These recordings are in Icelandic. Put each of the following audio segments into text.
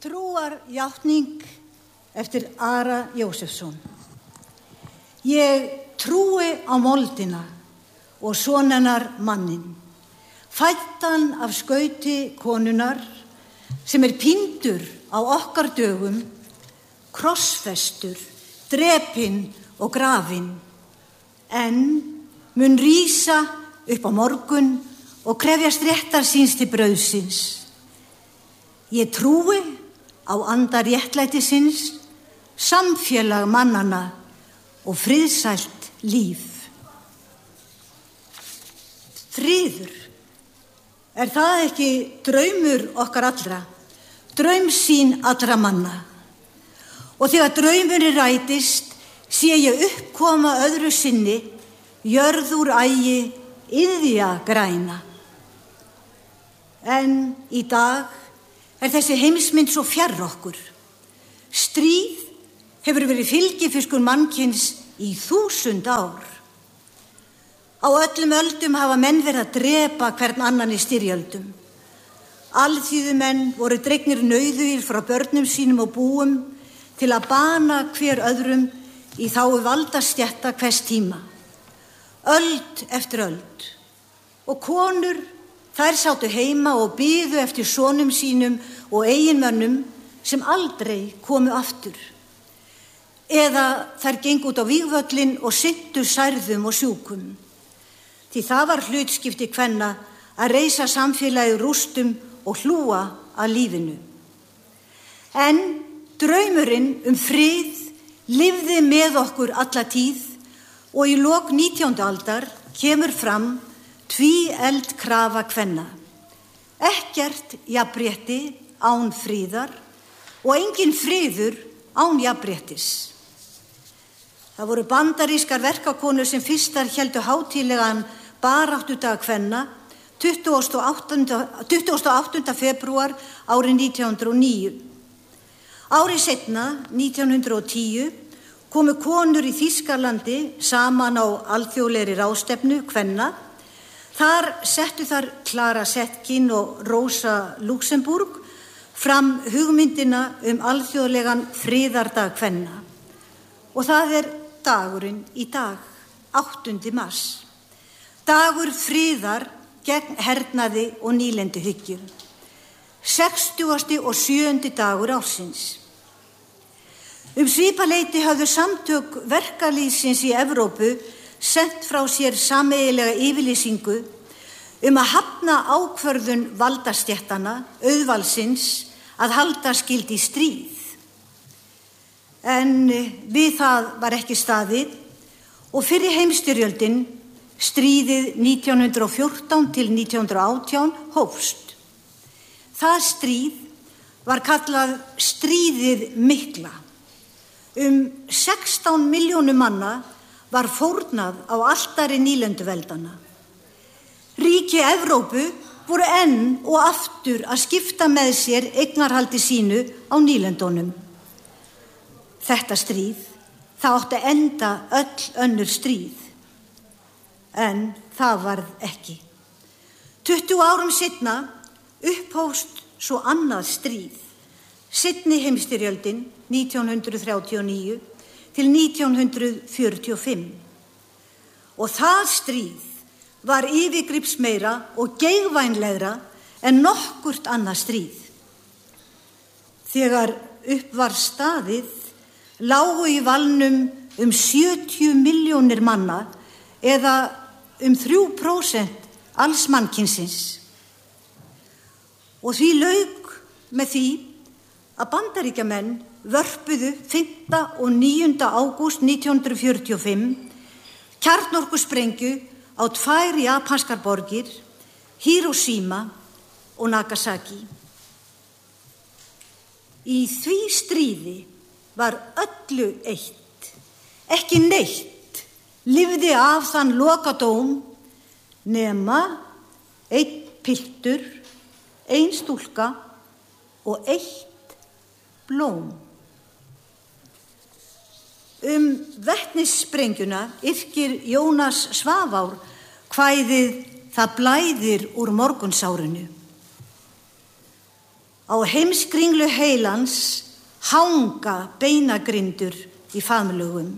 Trúarjátning eftir Ara Jósefsson. Ég trúi á moldina og son hennar manninn, fæddan af skauti konunar, sem píndur á okkar dögum, krossfestur, drepinn og grafinn, en mun rísa upp á morgun og krefjast réttar síns til brauðsins. Ég trúi á anda réttlætisins, samfélag mannanna og friðsælt líf. Friður, það ekki draumur okkar allra, draumsýn allra manna? Og þegar draumurinn rætist, sé ég uppkoma öðru sinni, jörð úr ægi, iðja græna. En í dag þessi heimsmynd svo fjarr okkur. Stríð hefur verið fylgifiskur mannkyns í 1000 ár. Á öllum öldum hafa menn verið að drepa hvern annan í styrjöldum. Alþýðumenn voru dregnir nauðugir frá börnum sínum og búum til að bana hver öðrum í þágu valdastétta hvers tíma. Öld eftir öld. Og konur, þær sátu heima og biðu eftir sonum sínum og eiginmönnum sem aldrei komu aftur. Eða þær gengu út á vígvöllin og sinntu særðum og sjúkum. Því það var hlutskipti kvenna að reisa samfélagið rústum og hlúa að lífinu. En draumurinn frið lifði með okkur alla tíð og í lok 19. aldar kemur fram tvíeld krafa kvenna. Ekkert jafnrétti án fríðar og engin friður án jafnréttis. Það voru bandarískar verkakonur sem fyrstar héldu hátíðlegan baráttudag kvenna 28. febrúar árið 1909. Árið seinna, 1910, komu konur í Þýskalandi saman á alþjóðlegri ráðstefnu kvenna. Þar settu Clara Zetkin og Rosa Luxemburg fram hugmyndina alþjóðlegan friðardag kvenna. Og það dagurinn í dag, 8. mars. Dagur friðar gegn hernaði og nýlenduhyggju. 60. og 7. dagur ársins. Svipaleyti höfðu samtök verkalýðsins í Evrópu sent frá sér sameiginlega yfirlýsingu að hafna ákvörðun valdastéttanna, auðvalsins, að halda skyldi stríð. En við það var ekki staðið og fyrri heimsstyrjöldin, stríðið 1914 til 1918, hófst. Það stríð var kallað stríðið mikla. 16 milljónum manna var fórnað á altari nýlenduveldanna. Ríki Evrópu voru enn og aftur að skipta með sér eignarhaldi sínu á nýlendunum. Þetta stríð, það átti að enda öll önnur stríð. En það varð ekki. 20 árum seinna upphófst svo annað stríð. Seinni heimsstyrjöldin 1939 til 1945. Og það stríð var yfirgripsmeira og geigvænlegra en nokkurt annað stríð. Þegar upp var staðið, lágu í valnum 70 milljónir manna eða 3% alls mannkynsins. Og því lauk með því að Bandaríkjamenn vörpuðu 5. og 9. ágúst 1945 kjarnorkusprengju á 2 japanskar borgir, Hiroshima og Nagasaki. Í því stríði var öllu eitt, ekki neitt, lifði af þann lokadóm nema 1 piltur, 1 stúlka og 1 blóm. Vetnissprengjuna yrkir Jónas Svafár kvæðið Það blæðir úr morgunsárinu. Á heimskringlu heilans hanga beinagrindur í faðmlögum.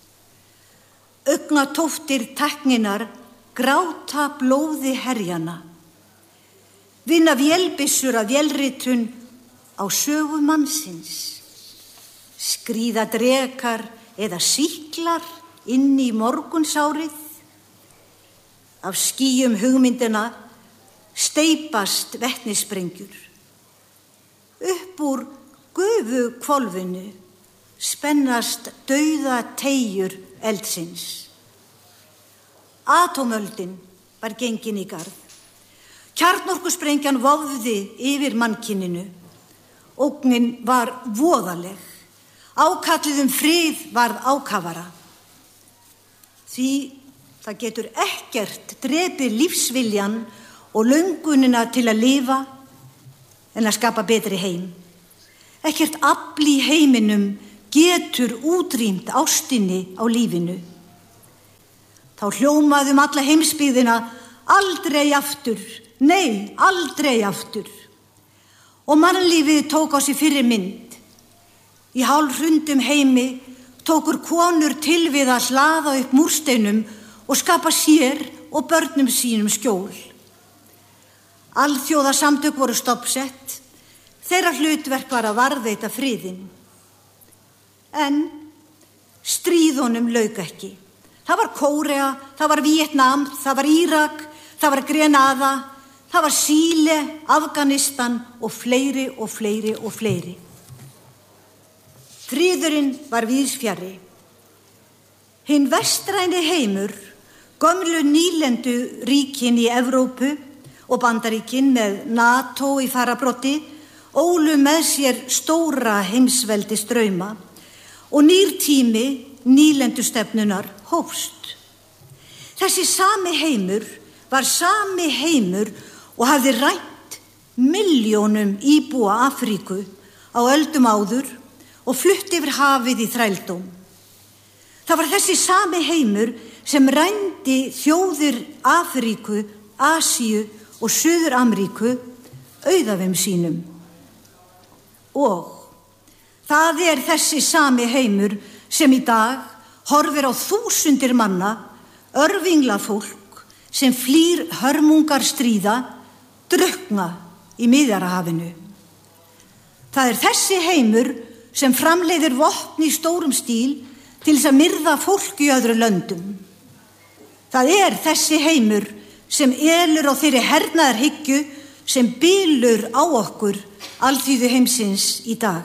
Augnatóftir tækninar gráta blóði herjana. Vinna vélbyssur af vélritun á sögu mannsins. Skríða drekar eða sýklar inn í morgunsárið. Af skýjum hugmyndina steypast vetnissprengjur. Upp úr gufuhvolfinu spennast dauða teygjur eldsins. Atómöldin var gengin í garð. Kjarnorkusprengjan vofði yfir mannkyninu. Ógnin var voðaleg. Ákallið frið varð ákafara. Því það getur ekkert drepið lífsviljan og löngunina til að lifa en að skapa betri heim. Ekkert afl í heiminum getur útrýmt ástinni á lífinu. Þá hljómaði alla heimsbyggðina aldrei aftur, nei, aldrei aftur. Og mannlífið tók á sig fyrri mynd. Í hálfhrundum heimi tókur konur til við að hlaða upp múrsteinum og skapa sér og börnum sínum skjól. Alþjóðasamtök voru stofnsett, þeirra hlutverk var að varðveita friðinn. En stríðunum lauk ekki. Það var Kórea, það var Víetnam, það var Írak, það var Grenada, það var Síle, Afganistan og fleiri og fleiri og fleiri. Friðurinn var víðsfjarri. Hinn vestræni heimur, gömlu nýlendu ríkin í Evrópu og Bandaríkin með NATO í fararbroddi, ólu með sér stóra heimsveldi strauma og nýr tími nýlendustefnunar hófst. Þessi sami heimur var sami heimur og hafði rænt milljónum íbúa Afríku á öldum áður og flutt yfir hafið í þrældóm. Það var þessi sami heimur sem rændi þjóðir Afríku, Asíu og Suður-Ameríku auðæfum sínum. Og það er þessi sami heimur sem í dag horfir á þúsundir manna, örvingla fólk sem flýr hörmungar stríða, drukkna í Miðjarðarhafinu. Það er þessi heimur sem framleiðir vopn í stórum stíl til þess að myrða fólk í öðru löndum. Það er þessi heimur sem elur á þeirri hernaðarhyggju sem bylur á okkur alþýðu heimsins í dag.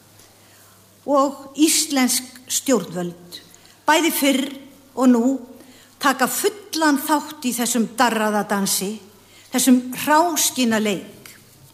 Og íslensk stjórnvöld, bæði fyrr og nú, taka fullan þátt í þessum darraðadansi, þessum hráskina leik.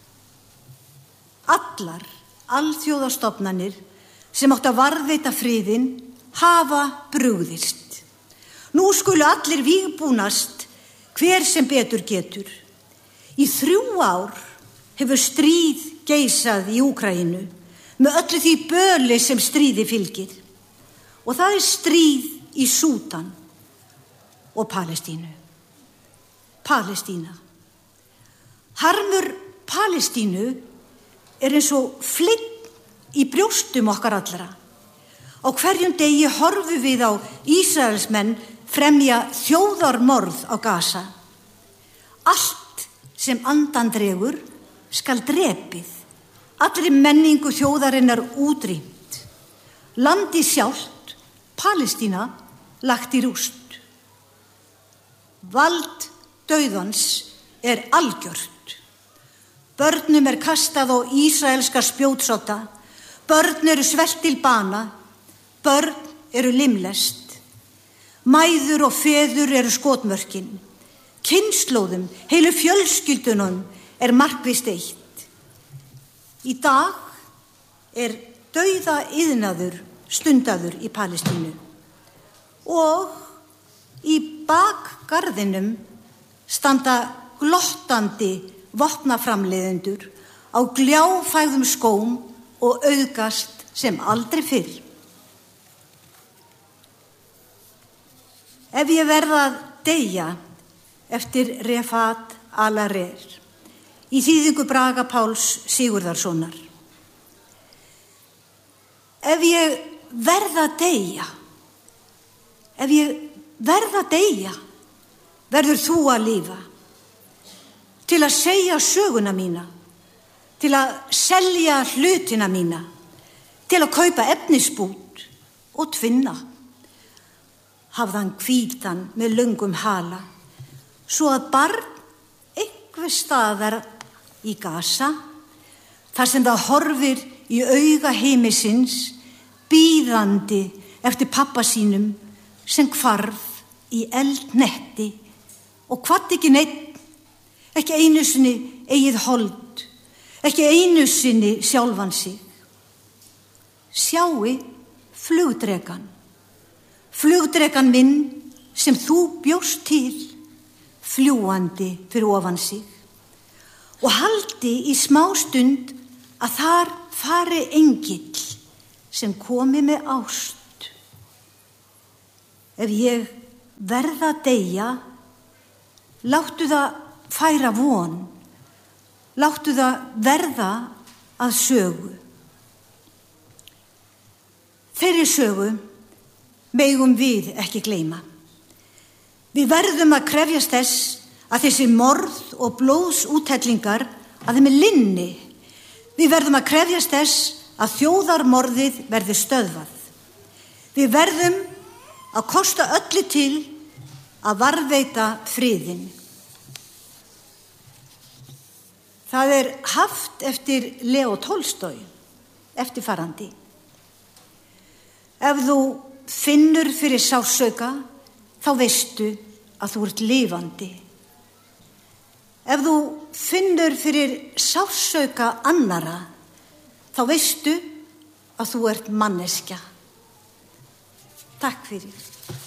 Allar alþjóðastofnanir sem áttu að varðveita friðinn hafa brugðist. Nú skulu allir vígbúnast hver sem betur getur. Í 3 ár hefur stríð geisað í Úkraínu með öllu því böli sem stríði fylgir. Og það er stríð í Súdan og Palestínu. Palestína. Harmur Palestínu er eins og fligg í brjóstum okkar allra. Á hverjum degi horfum við á Ísraelsmenn fremja þjóðarmorð á Gaza. Allt sem andan dregur skal drepið. Allri menningu þjóðarinnar útrýmt. Landi sjálft, Palestína, lagt í rúst. Vald dauðans er algjört. Börnum er kastað á ísraelska spjótsotta. Börn eru svelt til bana. Börn eru limlest. Mæður og feður eru skotmörkin. Kynslóðum, heilu fjölskyldunum er markvisst eitt. Í dag er dauða iðnaður stundaður í Palestínu og í bakgarðinum standa glottandi vopnaframleiðendur á gljáfægðum skóm og auðgast sem aldrei fyrr. Ef ég verð að deyja eftir Refat al-Arer í þýðingu Braga Páls Sigurðarssonar. Ef ég verð að deyja, verður þú að lifa, til að segja söguna mína, til að selja hlutina mína, til að kaupa efnisbút og tvinna. Hafðan hvítan með löngum hala, svo að barn einhver staðar í Gaza, þar sem það horfir í auga heimisins, bíðandi eftir pappa sínum sem hvarf í eldnetti og kvaddi ekki neitt, ekki einu sinni eigið hold, ekki einu sinni sjálfan sig. Sjái flugdrekan minn sem þú bjóst til, fljúandi fyrir ofan sig, og haldi í smástund að þar fari engill sem komi með ást. Ef ég verð að deyja, láttu það færa von, láttu það verða að sögu. Þeirri sögu megum við ekki gleyma. Við verðum að krefjast þess að þessi morð og blóðsúthellingar að þeim linni. Við verðum að krefjast þess að þjóðarmorðið verði stöðvað. Við verðum að kosta öllu til að varðveita friðinn. Það haft eftir Leo Tolstói, eftirfarandi. Ef þú finnur fyrir sársauka, þá veistu að þú ert lifandi. Ef þú finnur fyrir sársauka annara, þá veistu að þú ert manneskja. Takk fyrir.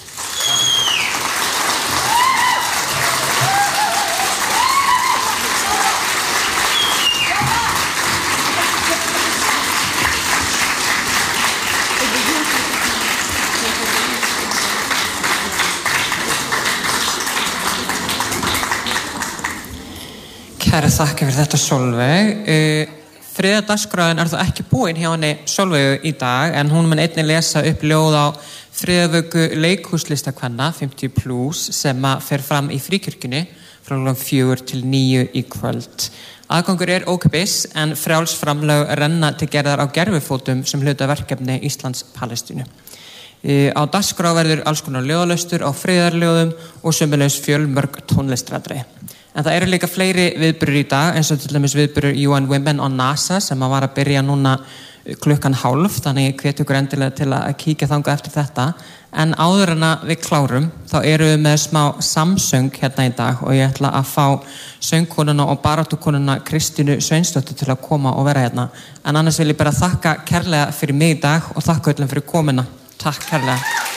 Kæra þakka fyrir þetta, Sólveig. Þriðja dagskráin þó ekki búin hjá henni Sólveigu í dag, en hún mun einnig lesa upp ljóð á þriðju vöku leikhúslistakvenna 50+, sem fer fram í Fríkirkjunni frá 4 til 9 í kvöld. Aðgangur ókeypis, en frjáls framlög renna til gerðar á gervifótum sem hluta verkefni Íslands-Palestínu. Á dagskrá verður alls konar ljóðalöstur á friðarljóðum og sömuleiðis fjölmörg tónlistaratriði. En það líka fleiri viðburðir í dag, eins og til dæmis viðburður UN Women on NASA sem var að byrja núna 12:30, þannig ég hvet ykkur endilega til að kíkja þangað eftir þetta. En áður en við klárum, þá erum við með smá samsöng hérna í dag og ég ætla að fá söngkonuna og baráttukonuna Kristínu Sveinsdóttur til að koma og vera hérna. En annars vil ég bara þakka kærlega fyrir mig í dag og þakka öllum fyrir komuna. Takk kærlega.